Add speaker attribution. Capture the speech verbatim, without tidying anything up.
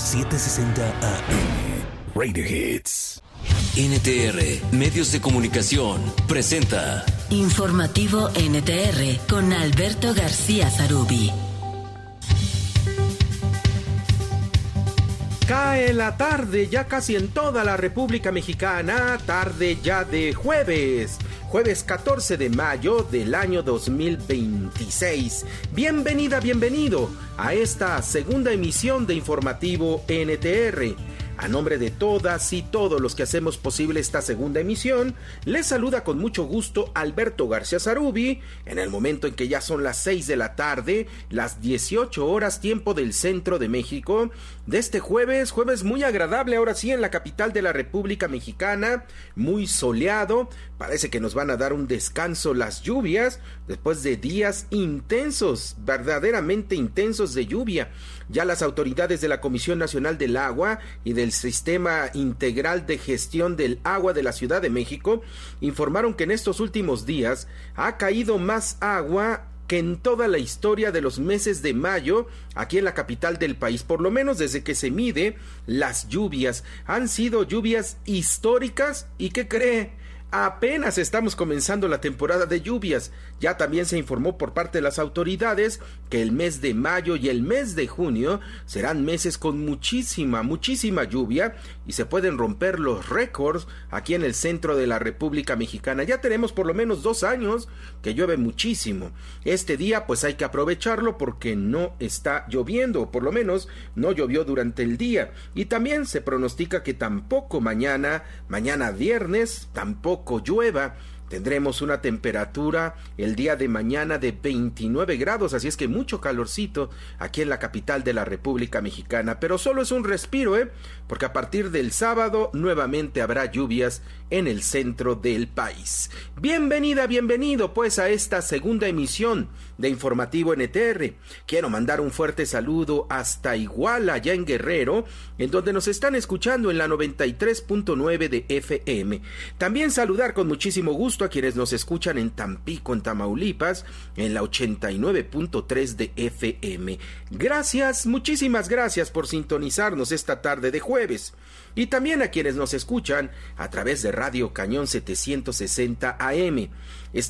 Speaker 1: setecientos sesenta A M. Radio Hits.
Speaker 2: N T R, Medios de Comunicación, presenta
Speaker 3: Informativo N T R con Alberto García Zarubi.
Speaker 4: Cae la tarde ya casi en toda la República Mexicana, tarde ya de jueves, jueves catorce de mayo del año dos mil veintiséis. Bienvenida, bienvenido a esta segunda emisión de Informativo N T R. A nombre de todas y todos los que hacemos posible esta segunda emisión, les saluda con mucho gusto Alberto García Zarubi, en el momento en que ya son las seis de la tarde, las dieciocho horas tiempo del centro de México, de este jueves, jueves muy agradable ahora sí en la capital de la República Mexicana, muy soleado, parece que nos van a dar un descanso las lluvias, después de días intensos, verdaderamente intensos de lluvia. Ya las autoridades de la Comisión Nacional del Agua y del Sistema Integral de Gestión del Agua de la Ciudad de México informaron que en estos últimos días ha caído más agua que en toda la historia de los meses de mayo aquí en la capital del país, por lo menos desde que se mide las lluvias. Han sido lluvias históricas y ¿qué cree? Apenas estamos comenzando la temporada de lluvias. Ya también se informó por parte de las autoridades que el mes de mayo y el mes de junio serán meses con muchísima, muchísima lluvia y se pueden romper los récords aquí en el centro de la República Mexicana. Ya tenemos por lo menos dos años que llueve muchísimo. Este día pues hay que aprovecharlo porque no está lloviendo, o por lo menos no llovió durante el día. Y también se pronostica que tampoco mañana, mañana viernes, tampoco llueva. Tendremos una temperatura el día de mañana de veintinueve grados, así es que mucho calorcito aquí en la capital de la República Mexicana, pero solo es un respiro, ¿eh? Porque a partir del sábado nuevamente habrá lluvias en el centro del país. Bienvenida, bienvenido pues a esta segunda emisión de Informativo N T R. Quiero mandar un fuerte saludo hasta Iguala, allá en Guerrero, en donde nos están escuchando en la noventa y tres punto nueve de F M. También saludar con muchísimo gusto a quienes nos escuchan en Tampico, en Tamaulipas, en la ochenta y nueve punto tres de F M. Gracias, muchísimas gracias por sintonizarnos esta tarde de jueves. Y también a quienes nos escuchan a través de Radio Cañón setecientos sesenta A M.